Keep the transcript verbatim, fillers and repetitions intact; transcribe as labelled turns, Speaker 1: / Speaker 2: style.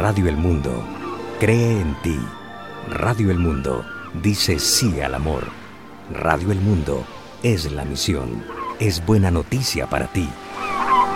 Speaker 1: Radio El Mundo cree en ti. Radio El Mundo dice sí al amor. Radio El Mundo es la misión. Es buena noticia para ti.